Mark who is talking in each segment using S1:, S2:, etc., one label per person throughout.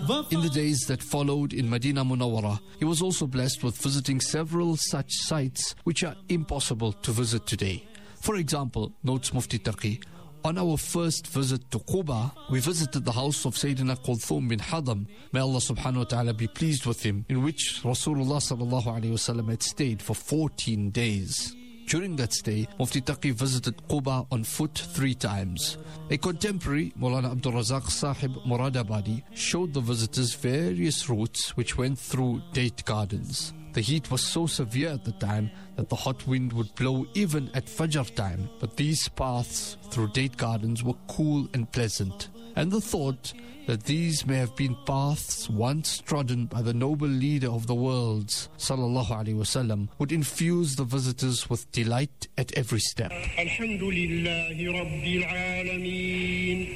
S1: In the days that followed in Medina Munawwara, he was also blessed with visiting several such sites which are impossible to visit today. For example, notes Mufti Taqi, on our first visit to Quba, we visited the house of Sayyidina Kulthum bin Hadam, may Allah subhanahu wa ta'ala be pleased with him, in which Rasulullah sallallahu alayhi wasallam had stayed for 14 days. During that stay, Mufti Taqi visited Quba on foot 3 times. A contemporary, Maulana Abdul Razak Sahib Muradabadi, showed the visitors various routes which went through date gardens. The heat was so severe at the time that the hot wind would blow even at Fajr time, but these paths through date gardens were cool and pleasant. And the thought that these may have been paths once trodden by the noble leader of the worlds, sallallahu alaihi wasallam, would infuse the visitors with delight at every step.
S2: Alhamdulillahi Rabbil Alameen,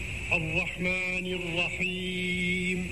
S2: Ar-Rahmanir Rahim,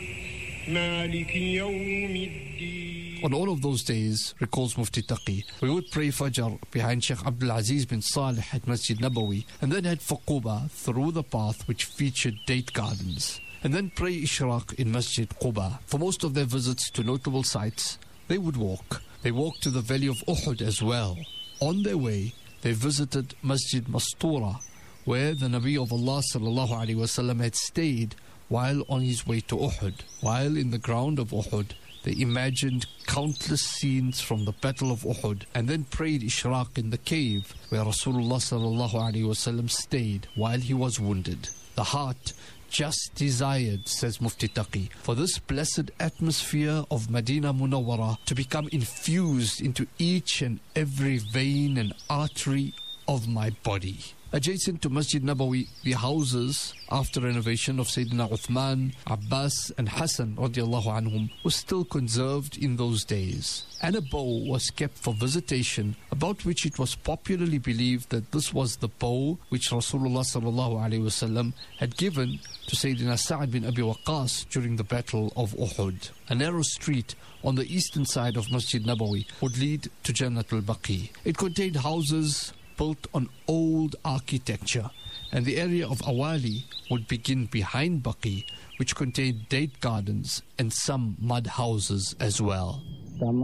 S2: Maliki Yawmiddin.
S1: On all of those days, recalls Mufti Taqi, we would pray Fajr behind Sheikh Abdul Aziz bin Salih at Masjid Nabawi, and then head for Quba through the path which featured date gardens, and then pray Ishraq in Masjid Quba. For most of their visits to notable sites, they would walk. They walked to the valley of Uhud as well. On their way, they visited Masjid Mastura, where the Nabi of Allah sallallahu alaihi wasallam had stayed while on his way to Uhud. While in the ground of Uhud, they imagined countless scenes from the Battle of Uhud, and then prayed Ishraq in the cave where Rasulullah sallallahu alaihi wasallam stayed while he was wounded. The heart just desired, says Mufti Taqi, for this blessed atmosphere of Medina Munawwara to become infused into each and every vein and artery of my body. Adjacent to Masjid Nabawi, the houses, after renovation of Sayyidina Uthman, Abbas and Hassan radiallahu anhum, was still conserved in those days. And a bow was kept for visitation, about which it was popularly believed that this was the bow which Rasulullah sallallahu alaihi wasallam had given to Sayyidina Sa'ad bin Abi Waqqas during the Battle of Uhud. A narrow street on the eastern side of Masjid Nabawi would lead to Jannat al-Baqi. It contained houses built on old architecture, and the area of Awali would begin behind Baqi, which contained date gardens and some mud houses as well.